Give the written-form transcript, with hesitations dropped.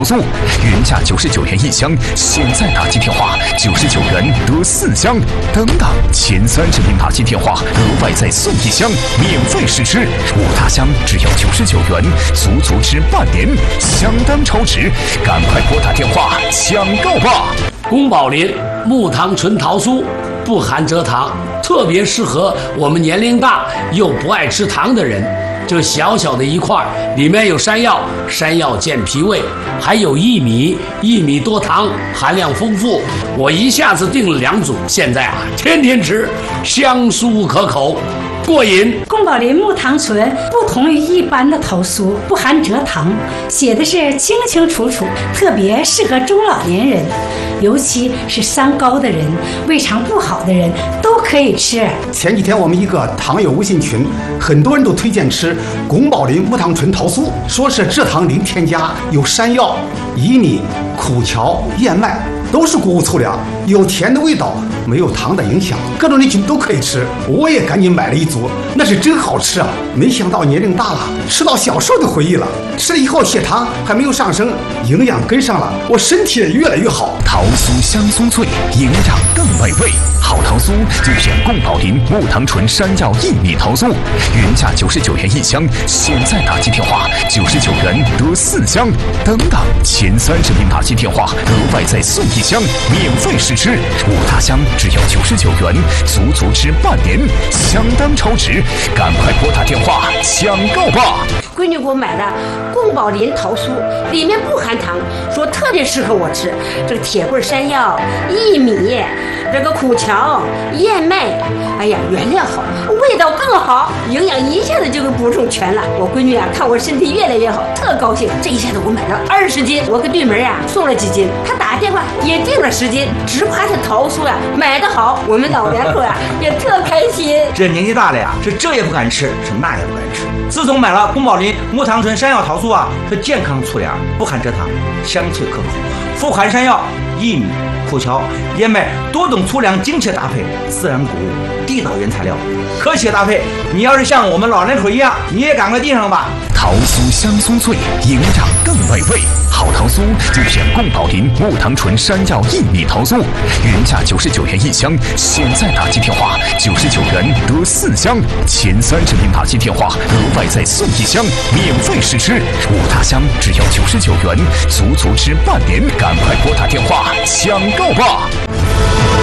速，原价99元1箱，现在打击电话99元得4箱，等等，前30名打击电话额外再送1箱，免费试吃，5大箱只要99元，足吃半年，相当超值，赶快拨打电话抢购吧！ 宫保林木糖醇桃酥不含蔗糖，特别适合我们年龄大又不爱吃糖的人。这小小的一块，里面有山药，山药健脾胃，还有薏米，薏米多糖，含量丰富。我一下子订了2组，现在天天吃，香酥可口，过瘾。 宫保林木糖醇不同于一般的桃酥，不含蔗糖，写的是清清楚楚，特别适合中老年人，尤其是三高的人、胃肠不好的人都可以吃。 前几天我们一个糖友微信群，很多人都推荐吃宫保林木糖醇桃酥，说是蔗糖零添加，有山药、薏米、苦荞、燕麦，都是谷物粗粮，有甜的味道，没有糖的影响，各种人群都可以吃。我也赶紧买了1组，那是真好吃啊！没想到年龄大了，吃到小时候的回忆了。吃了以后血糖还没有上升，营养跟上了，我身体也越来越好。 桃酥香酥脆，营养更美味。好桃酥就选宫保林木糖醇山药薏米桃酥，原价99元1箱，现在打击电话99元得4箱，等等，前30名打击电话额外再送1箱，免费试吃，5大箱只要99元，足吃半年，相当超值，赶快拨打电话抢购吧！ 闺女给我买的宫保林桃酥，里面不含糖，说特别适合我吃。这个铁棍山药、薏米，这个苦荞、燕麦，哎呀，原料好，味道更好，营养一下子就给补充全了。我闺女看我身体越来越好，特高兴。这一下子我买了20斤，我给对门送了几斤，她打电话也订了10斤，直夸这桃酥买得好，我们老两口也特开心。 这年纪大了是这也不敢吃，是那也不敢吃。自从买了宫保林木糖醇山药桃酥是健康粗粮，不含蔗糖，香脆可口，富含山药、薏米、苦荞、燕麦多种粗粮精确搭配，自然谷物，地道原材料，科学搭配。你要是像我们老两口一样，你也赶快订上吧。 桃酥香酥脆，营养更美味。好桃酥就选宫保林木糖醇山药薏米桃酥，原价99元1箱，现在打击电话99元得4箱，前30名打击电话额外再送1箱，免费试吃，5大箱只要99元，足吃半年，赶快拨打电话抢购吧！